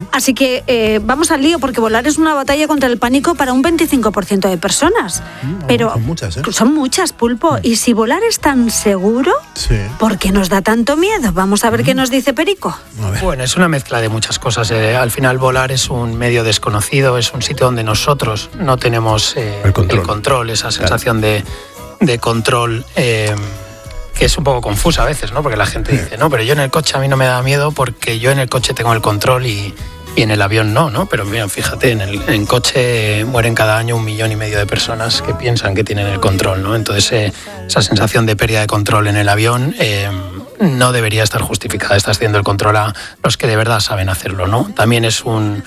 Así que vamos al lío, porque volar es una batalla contra el pánico para un 25% de personas. Pero son muchas, ¿eh? Son muchas, Pulpo. Y si volar es tan seguro, Sí. ¿por qué nos da tanto miedo? Vamos a ver qué nos dice Perico. A ver. Bueno, es una mezcla de muchas cosas. Al final volar es un medio desconocido, es un sitio donde nosotros no tenemos el control, esa sensación de control que es un poco confusa a veces, ¿no? Porque la gente dice, no, pero yo en el coche a mí no me da miedo porque yo en el coche tengo el control y en el avión no. Pero mira, fíjate, en coche mueren cada año 1,5 millones de personas que piensan que tienen el control, ¿no? Entonces esa sensación de pérdida de control en el avión no debería estar justificada. Estás haciendo el control a los que de verdad saben hacerlo, ¿no? También es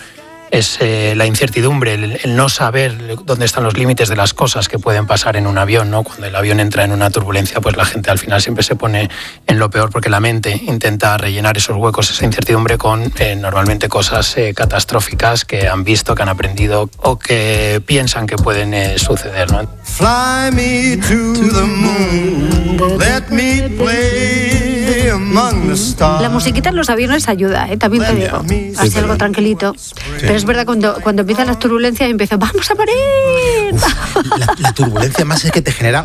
la incertidumbre, el no saber dónde están los límites de las cosas que pueden pasar en un avión, ¿no? Cuando el avión entra en una turbulencia, pues la gente al final siempre se pone en lo peor, porque la mente intenta rellenar esos huecos, esa incertidumbre, con normalmente cosas catastróficas que han visto, que han aprendido o que piensan que pueden suceder, ¿no? Fly me to the moon, let me play among the stars. La musiquita en los aviones ayuda, también te digo. Así algo tranquilito. Pero es verdad, cuando empiezan las turbulencias, empiezan, ¡vamos a morir! La turbulencia más es que te genera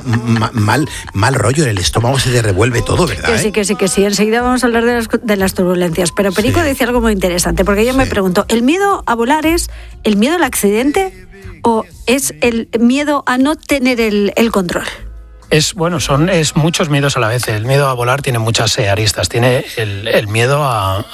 mal rollo en el estómago, se te revuelve todo, ¿verdad? Que sí. Enseguida vamos a hablar de las turbulencias. Pero Perico decía algo muy interesante, porque yo me pregunto, ¿el miedo a volar es el miedo al accidente o es el miedo a no tener el control? Es muchos miedos a la vez. El miedo a volar tiene muchas aristas. Tiene el miedo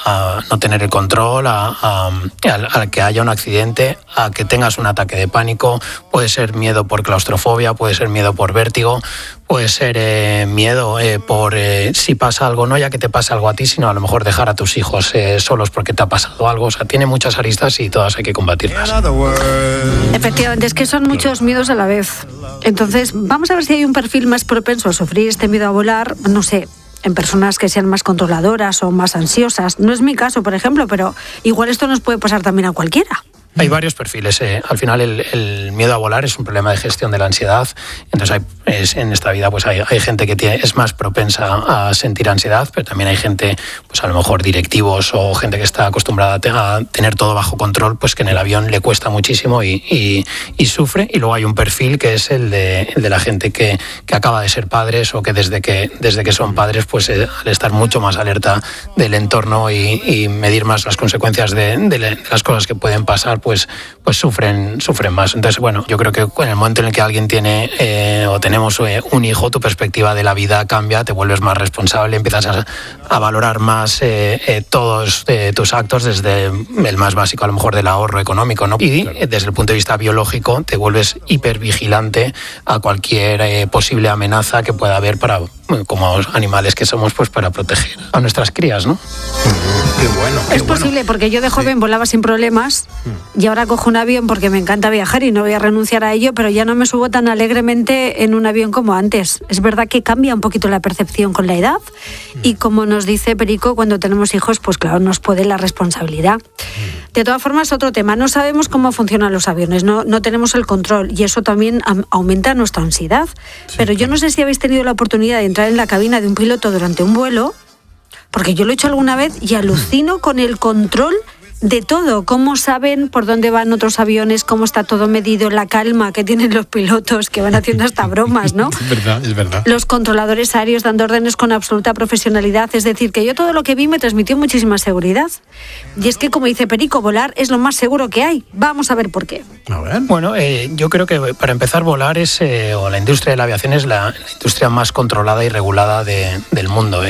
a no tener el control, a que haya un accidente, a que tengas un ataque de pánico. Puede ser miedo por claustrofobia, puede ser miedo por vértigo, puede ser miedo por si pasa algo, no ya que te pase algo a ti, sino a lo mejor dejar a tus hijos solos porque te ha pasado algo. O sea, tiene muchas aristas y todas hay que combatirlas. Efectivamente, es que son muchos miedos a la vez. Entonces, vamos a ver si hay un perfil más propenso a sufrir este miedo a volar, no sé, en personas que sean más controladoras o más ansiosas. No es mi caso, por ejemplo, pero igual esto nos puede pasar también a cualquiera. Hay varios perfiles. Al final el miedo a volar es un problema de gestión de la ansiedad. Entonces en esta vida pues hay gente que es más propensa a sentir ansiedad, pero también hay gente, pues a lo mejor directivos o gente que está acostumbrada a tener todo bajo control, pues que en el avión le cuesta muchísimo y sufre. Y luego hay un perfil que es el de la gente que acaba de ser padres o que desde que son padres, pues al estar mucho más alerta del entorno y medir más las consecuencias de las cosas que pueden pasar, pues sufren más. Entonces, bueno, yo creo que en el momento en el que alguien tiene o tenemos un hijo, tu perspectiva de la vida cambia, te vuelves más responsable, empiezas a valorar más todos tus actos, desde el más básico a lo mejor del ahorro económico, ¿no? Y desde el punto de vista biológico te vuelves hipervigilante a cualquier posible amenaza que pueda haber como animales que somos, pues para proteger a nuestras crías, ¿no? Qué bueno. Es posible, porque yo de joven volaba sin problemas y ahora cojo un avión porque me encanta viajar y no voy a renunciar a ello, pero ya no me subo tan alegremente en un avión como antes. Es verdad que cambia un poquito la percepción con la edad y, como nos dice Perico, cuando tenemos hijos, pues claro, nos puede la responsabilidad. De todas formas, otro tema, no sabemos cómo funcionan los aviones, no tenemos el control y eso también aumenta nuestra ansiedad. Pero yo no sé si habéis tenido la oportunidad de entrar en la cabina de un piloto durante un vuelo, porque yo lo he hecho alguna vez y alucino con el control de todo, cómo saben por dónde van otros aviones, cómo está todo medido, la calma que tienen los pilotos, que van haciendo hasta bromas, ¿no? Es verdad. Los controladores aéreos dando órdenes con absoluta profesionalidad, es decir, que yo todo lo que vi me transmitió muchísima seguridad. Y es que, como dice Perico, volar es lo más seguro que hay. Vamos a ver por qué. A ver. Bueno, yo creo que para empezar, volar o la industria de la aviación es la industria más controlada y regulada del mundo.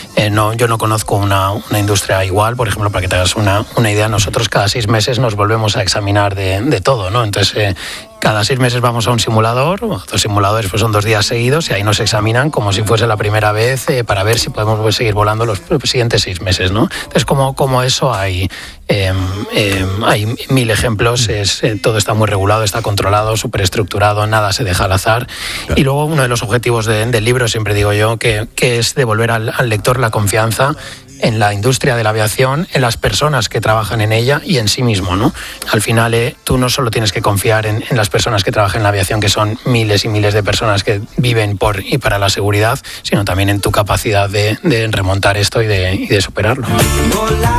Yo no conozco una industria igual. Por ejemplo, para que te hagas una idea, nosotros cada 6 meses nos volvemos a examinar de todo, ¿no? Entonces, cada 6 meses vamos a un simulador, 2 simuladores pues son 2 días seguidos y ahí nos examinan como si fuese la primera vez para ver si podemos seguir volando los siguientes 6 meses, ¿no? Entonces, como eso hay 1000 ejemplos, todo está muy regulado, está controlado, súper estructurado, nada se deja al azar. Claro. Y luego uno de los objetivos del libro, siempre digo yo, que es devolver al lector la confianza en la industria de la aviación, en las personas que trabajan en ella y en sí mismo, ¿no? Al final, tú no solo tienes que confiar en las personas que trabajan en la aviación, que son miles y miles de personas que viven por y para la seguridad, sino también en tu capacidad de remontar esto y de superarlo.